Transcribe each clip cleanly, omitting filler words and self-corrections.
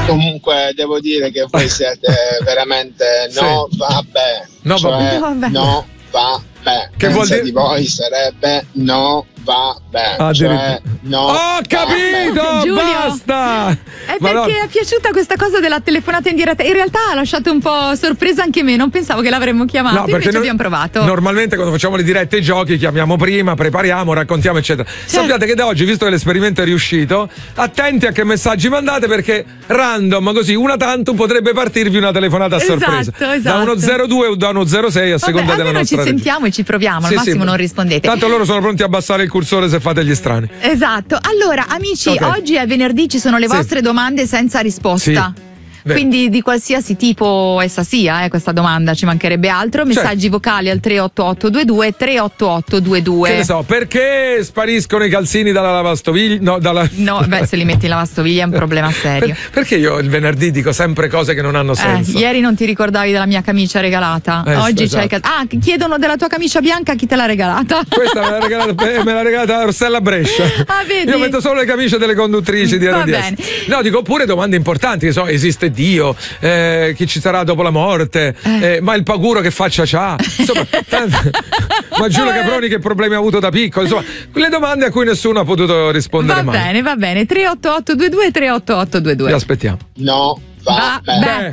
Comunque devo dire che voi siete veramente vabbè. No, cioè, vabbè. No, vabbè. Che vuol dire? Di voi sarebbe no, vabbè. Cioè, no. Ho capito! Giulio, basta! È perché è piaciuta questa cosa della telefonata in diretta. In realtà ha lasciato un po' sorpresa anche me. Non pensavo che l'avremmo chiamato. Invece abbiamo provato. Normalmente quando facciamo le dirette ai giochi chiamiamo prima, prepariamo, raccontiamo, eccetera. Sappiate che da oggi, visto che l'esperimento è riuscito, attenti a che messaggi mandate, perché random, così una tantum, potrebbe partirvi una telefonata a sorpresa. Esatto. Da uno 02 o da uno 06 a seconda della nostra ci sentiamo e ci proviamo. Al massimo non rispondete. Tanto loro sono pronti a abbassare il cursore se fate gli strani. Esatto. Allora, amici, oggi è venerdì, ci sono le vostre domande senza risposta. Sì. Quindi di qualsiasi tipo essa sia, questa domanda, ci mancherebbe altro. Messaggi vocali al 38822 38822. Che ne so, perché spariscono i calzini dalla lavastoviglie? No, se li metti in lavastoviglie è un problema serio. Perché io il venerdì dico sempre cose che non hanno senso? Ieri non ti ricordavi della mia camicia regalata. Oggi esatto. chiedono della tua camicia bianca, chi te l'ha regalata? Questa me l'ha regalata Rossella Brescia. Vedi? Io metto solo le camicie delle conduttrici di RDS. Bene. No, dico pure domande importanti, che so, esiste Dio, chi ci sarà dopo la morte, ma il paguro che faccia c'ha, insomma, ma Giulio Caproni che problemi ha avuto da piccolo, insomma, quelle domande a cui nessuno ha potuto rispondere mai. Va bene, 38822 38822. Vi aspettiamo. No, vabbè.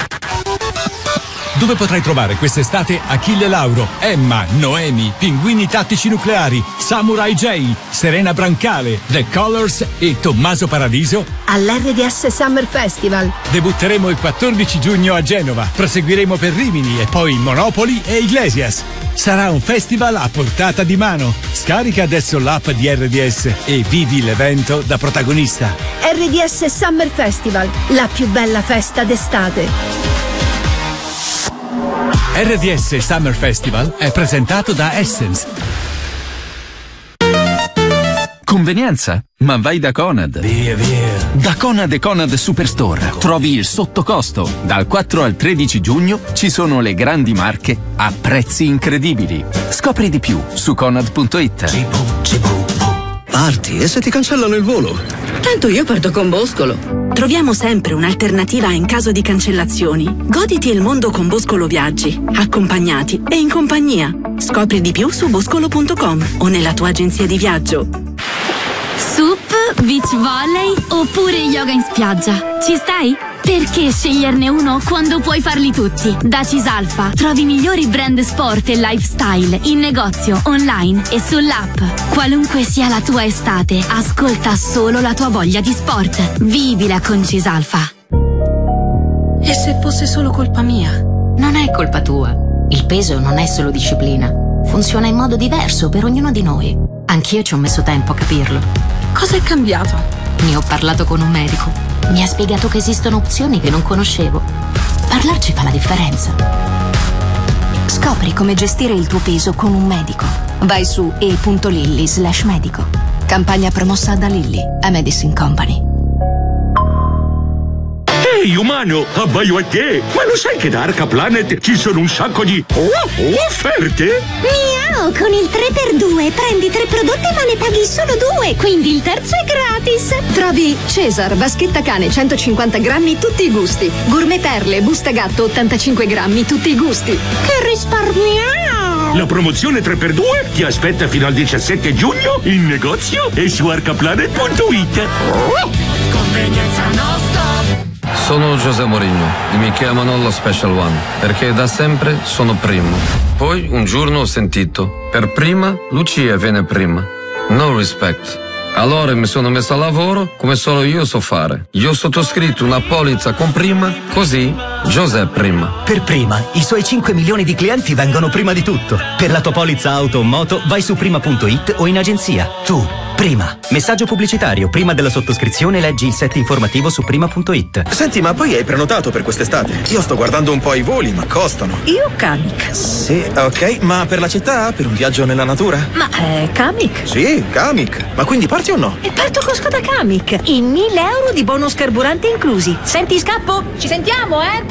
Dove potrai trovare quest'estate Achille Lauro, Emma, Noemi, Pinguini Tattici Nucleari, Samurai J, Serena Brancale, The Colors e Tommaso Paradiso? All'RDS Summer Festival. Debutteremo il 14 giugno a Genova, proseguiremo per Rimini e poi Monopoli e Iglesias. Sarà un festival a portata di mano. Scarica adesso l'app di RDS e vivi l'evento da protagonista. RDS Summer Festival, la più bella festa d'estate. RDS Summer Festival è presentato da Essence. Convenienza? Ma vai da Conad. Via. Da Conad e Conad Superstore trovi il sottocosto. Dal 4 al 13 giugno ci sono le grandi marche a prezzi incredibili. Scopri di più su Conad.it. Parti, e se ti cancellano il volo? Tanto io parto con Boscolo. Troviamo sempre un'alternativa in caso di cancellazioni. Goditi il mondo con Boscolo Viaggi, accompagnati e in compagnia. Scopri di più su boscolo.com o nella tua agenzia di viaggio. Sup, beach volley oppure yoga in spiaggia? Ci stai? Perché sceglierne uno quando puoi farli tutti? Da Cisalfa trovi i migliori brand sport e lifestyle in negozio, online e sull'app. Qualunque sia la tua estate, ascolta solo la tua voglia di sport. Vivila con Cisalfa. E se fosse solo colpa mia? Non è colpa tua. Il peso non è solo disciplina. Funziona in modo diverso per ognuno di noi. Anch'io ci ho messo tempo a capirlo. Cosa è cambiato? Ne ho parlato con un medico. Mi ha spiegato che esistono opzioni che non conoscevo. Parlarci fa la differenza. Scopri come gestire il tuo peso con un medico. Vai su e.lilly/medico. Campagna promossa da Lilly, a Medicine Company. Ehi umano, abbaio a te! Ma lo sai che da Arca Planet ci sono un sacco di offerte? Miau, con il 3x2 prendi 3 prodotti ma ne paghi solo 2, quindi il terzo è gratis. Trovi Cesar, vaschetta cane 150 grammi tutti i gusti. Gourmet Perle, busta gatto 85 grammi tutti i gusti. Che risparmiamo! La promozione 3x2 ti aspetta fino al 17 giugno in negozio e su arcaplanet.it. Convenienza nostra. Sono José Mourinho e mi chiamano lo Special One perché da sempre sono primo. Poi un giorno ho sentito, per prima Lucia viene prima. No respect. Allora mi sono messo a lavoro come solo io so fare. Io ho sottoscritto una polizza con prima, così José prima. Per prima, i suoi 5 milioni di clienti vengono prima di tutto. Per la tua polizza auto o moto vai su prima.it o in agenzia. Tu, prima. Messaggio pubblicitario. Prima della sottoscrizione leggi il set informativo su prima.it. Senti, ma poi hai prenotato per quest'estate? Io sto guardando un po' i voli, ma costano. Io Kamiq. Sì, ok, ma per la città? Per un viaggio nella natura? Ma Kamiq? Sì, Kamiq. Ma quindi parti o no? E parto con Skoda Kamiq. In 1.000 euro di bonus carburante inclusi. Senti, scappo? Ci sentiamo,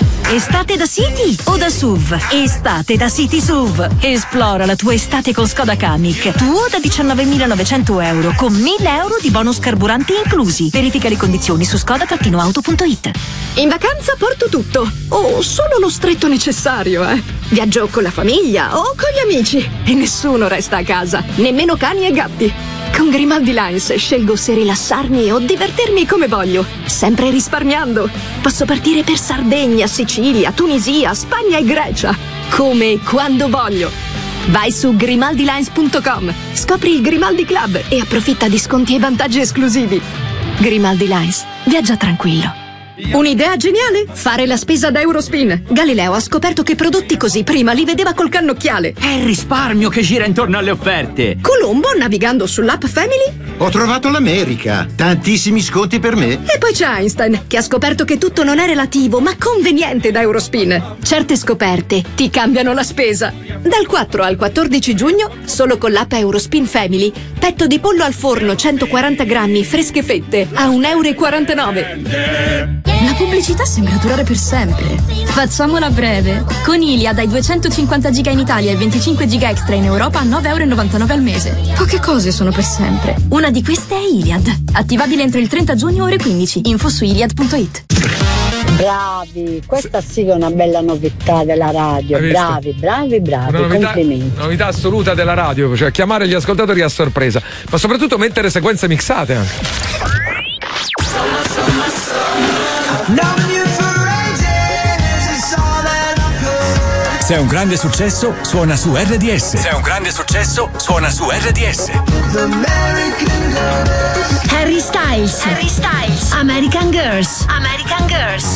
Estate da City o da SUV? Estate da City SUV. Esplora la tua estate con Skoda Kamiq. Tuo da 19.900 euro con 1.000 euro di bonus carburanti inclusi. Verifica le condizioni su skoda-auto.it. In vacanza porto tutto, o solo lo stretto necessario, Viaggio con la famiglia o con gli amici e nessuno resta a casa, nemmeno cani e gatti. Con Grimaldi Lines scelgo se rilassarmi o divertirmi come voglio, sempre risparmiando. Posso partire per Sardegna, Sicilia, Tunisia, Spagna e Grecia, come e quando voglio. Vai su grimaldilines.com, scopri il Grimaldi Club e approfitta di sconti e vantaggi esclusivi. Grimaldi Lines, viaggia tranquillo. Un'idea geniale? Fare la spesa da Eurospin. Galileo ha scoperto che prodotti così prima li vedeva col cannocchiale. È il risparmio che gira intorno alle offerte. Colombo, navigando sull'app Family, ho trovato l'America. Tantissimi sconti per me. E poi c'è Einstein, che ha scoperto che tutto non è relativo, ma conveniente da Eurospin. Certe scoperte ti cambiano la spesa. Dal 4 al 14 giugno, solo con l'app Eurospin Family, petto di pollo al forno 140 grammi, fresche fette, a €1,49. La pubblicità sembra durare per sempre. Facciamola breve. Con Iliad hai 250 giga in Italia e 25 giga extra in Europa a €9,99 al mese. Poche cose sono per sempre. Una di queste è Iliad. Attivabile entro il 30 giugno ore 15. Info su iliad.it. Bravi, questa sì che è una bella novità della radio. Bravi, complimenti. Novità assoluta della radio, cioè chiamare gli ascoltatori a sorpresa, ma soprattutto mettere sequenze mixate anche. Se è un grande successo, suona su RDS. Se è un grande successo, suona su RDS. Harry Styles. American Girls.